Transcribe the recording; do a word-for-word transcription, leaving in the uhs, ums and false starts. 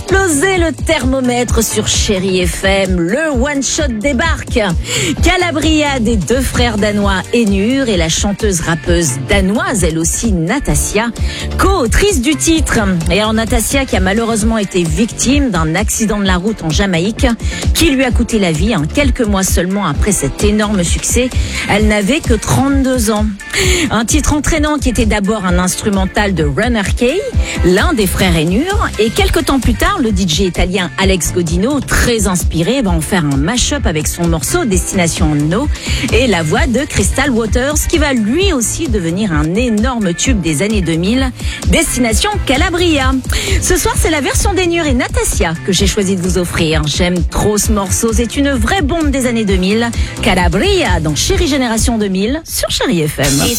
exploser le thermomètre sur Chérie F M. Le one-shot débarque. Calabria des deux frères danois Enur et la chanteuse rappeuse danoise, elle aussi Natasia, co-autrice du titre. Et alors Natasia qui a malheureusement été victime d'un accident de la route en Jamaïque qui lui a coûté la vie, hein, quelques mois seulement après cet énorme succès. Elle n'avait que trente-deux ans. Un titre entraînant qui était d'abord un instrumental de Runner Kay, l'un des frères Enur, et quelques temps plus tard, le D J italien Alex Godino, très inspiré, va en faire un mash-up avec son morceau Destination No et la voix de Crystal Waters qui va lui aussi devenir un énorme tube des années deux mille, Destination Calabria. Ce soir, c'est la version d'Enur et Natasia que j'ai choisi de vous offrir. J'aime trop ce morceau, c'est une vraie bombe des années deux mille. Calabria dans Chérie Génération deux mille sur Chérie F M.